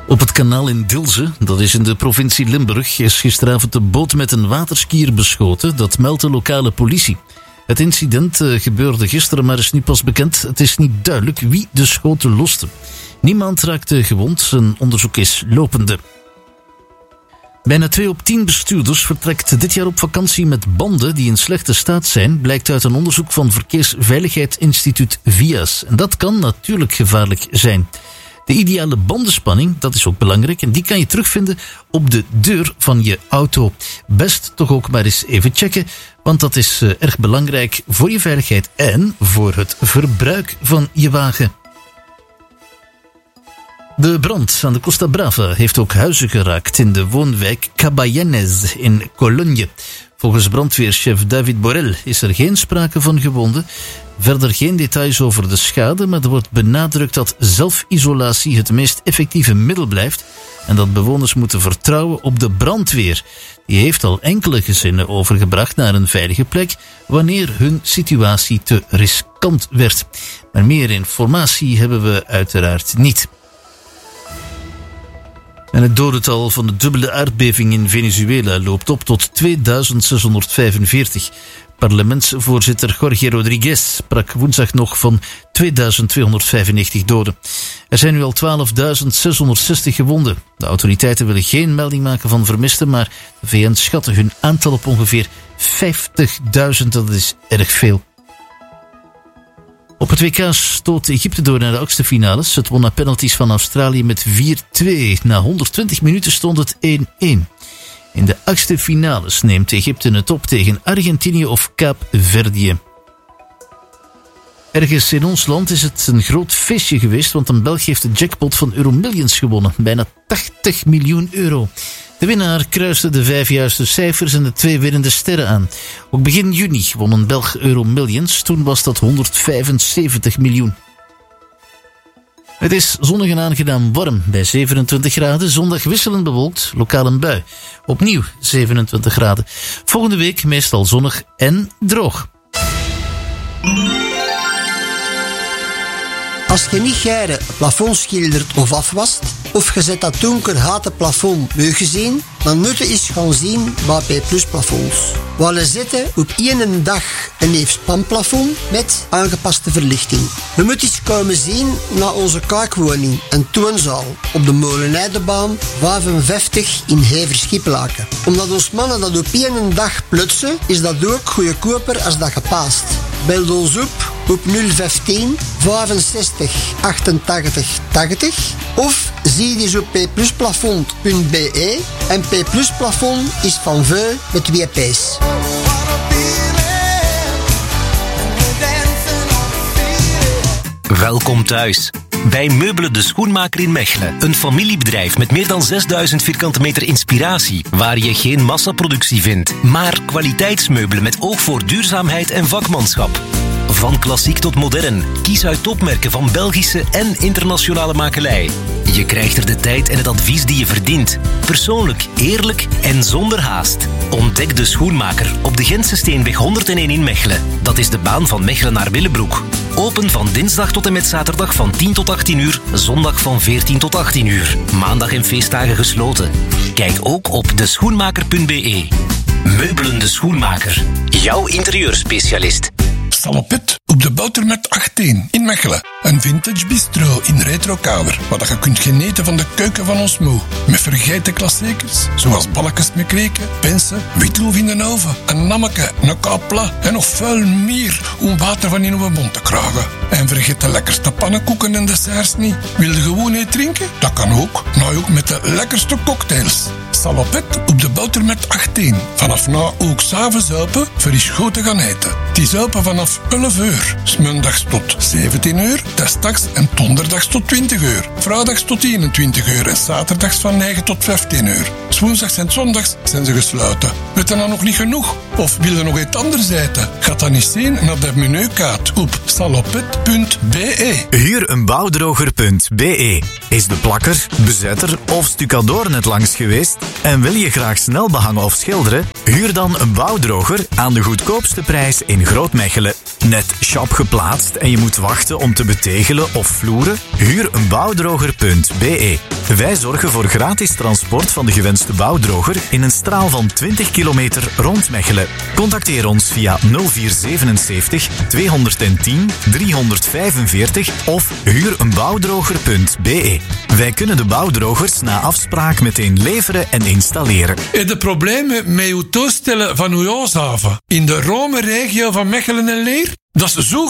Op het kanaal in Dilze, dat is in de provincie Limburg, is gisteravond een boot met een waterskier beschoten. Dat meldt de lokale politie. Het incident gebeurde gisteren, maar is nu pas bekend. Het is niet duidelijk wie de schoten loste. Niemand raakte gewond. Een onderzoek is lopende. Bijna 2 op 10 bestuurders vertrekt dit jaar op vakantie met banden die in slechte staat zijn, blijkt uit een onderzoek van Verkeersveiligheidsinstituut VIAS. En dat kan natuurlijk gevaarlijk zijn. De ideale bandenspanning, dat is ook belangrijk, en die kan je terugvinden op de deur van je auto. Best toch ook maar eens even checken, want dat is erg belangrijk voor je veiligheid en voor het verbruik van je wagen. De brand aan de Costa Brava heeft ook huizen geraakt in de woonwijk Caballanes in Cologne. Volgens brandweerchef David Borrell is er geen sprake van gewonden. Verder geen details over de schade, maar er wordt benadrukt dat zelfisolatie het meest effectieve middel blijft en dat bewoners moeten vertrouwen op de brandweer. Die heeft al enkele gezinnen overgebracht naar een veilige plek wanneer hun situatie te riskant werd. Maar meer informatie hebben we uiteraard niet. En het dodental van de dubbele aardbeving in Venezuela loopt op tot 2645. Parlementsvoorzitter Jorge Rodriguez sprak woensdag nog van 2295 doden. Er zijn nu al 12.660 gewonden. De autoriteiten willen geen melding maken van vermisten, maar de VN schatten hun aantal op ongeveer 50.000. Dat is erg veel. Op het WK stoot Egypte door naar de achtste finales. Het won na penalties van Australië met 4-2. Na 120 minuten stond het 1-1. In de achtste finales neemt Egypte het op tegen Argentinië of Kaapverdië. Ergens in ons land is het een groot feestje geweest, want een Belg heeft de jackpot van Euromillions gewonnen. Bijna 80 miljoen euro. De winnaar kruiste de 5 juiste cijfers en de 2 winnende sterren aan. Ook begin juni won een Belg Euromillions. Toen was dat 175 miljoen. Het is zonnig en aangenaam warm bij 27 graden. Zondag wisselend bewolkt, lokaal een bui. Opnieuw 27 graden. Volgende week meestal zonnig en droog. Als je niet geren plafond schildert of afwast, of je zet dat donker hate plafond meugezien, dan moet je eens gaan zien bij P+ plafonds. We zetten op 1 dag een neef spanplafond met aangepaste verlichting. We moeten eens komen zien naar onze kaakwoning en toonzaal op de Molenaardebaan 55 in Hever-Schiplaken. Omdat ons mannen dat op 1 dag plutsen, is dat ook goedkoper als dat gepaast. Bel ons op 015 65 88 80 of zie eens op pplusplafond.be en P+ plafond is van Veu met 2 P's. Welkom thuis. Bij Meubelen de Schoenmaker in Mechelen. Een familiebedrijf met meer dan 6000 vierkante meter inspiratie, waar je geen massaproductie vindt, maar kwaliteitsmeubelen met oog voor duurzaamheid en vakmanschap. Van klassiek tot modern, kies uit topmerken van Belgische en internationale makelij. Je krijgt er de tijd en het advies die je verdient. Persoonlijk, eerlijk en zonder haast. Ontdek de Schoenmaker op de Gentse Steenweg 101 in Mechelen. Dat is de baan van Mechelen naar Willebroek. Open van dinsdag tot en met zaterdag van 10 tot 18 uur, zondag van 14 tot 18 uur. Maandag en feestdagen gesloten. Kijk ook op deschoenmaker.be. Meubelen de Schoenmaker. Jouw interieurspecialist. Salopet op de Botermet 18 in Mechelen. Een vintage bistro in Retrokamer, waar je kunt genieten van de keuken van ons moe. Met vergeten klassiekers, zoals balkjes met kreken, pensen, witloof in de oven, een nammeke, een kapla en nog veel meer om water van in uw mond te krijgen. En vergeet de lekkerste pannenkoeken en desserts niet. Wil je gewoon iets drinken? Dat kan ook. Nou ook met de lekkerste cocktails. Salopet op de Botermet 18. Vanaf na ook 's avonds open voor eens goed te gaan eten. Het is open vanaf 11 uur. 's Maandags tot 17 uur. Desdags en donderdags tot 20 uur. Vrijdags tot 21 uur. En zaterdags van 9 tot 15 uur. 's Woensdags en zondags zijn ze gesloten. Weet je nou nog niet genoeg? Of wil je nog iets anders eten? Ga dan eens zien naar de menukaart op salopet.be. Huureenbouwdroger.be. Is de plakker, bezetter of stucadoor net langs geweest en wil je graag snel behangen of schilderen? Huur dan een bouwdroger aan de goedkoopste prijs in Groot-Mechelen. Net shop geplaatst en je moet wachten om te betegelen of vloeren? Huureenbouwdroger.be. Wij zorgen voor gratis transport van de gewenste bouwdroger in een straal van 20 kilometer rond Mechelen. Contacteer ons via 0477 210 345 of huureenbouwdroger.be. Wij kunnen de bouwdrogers na afspraak meteen leveren en installeren. Heb je problemen met uw toestellen van uw huishaven in de Rome-regio van Mechelen en Leer? Dat is zo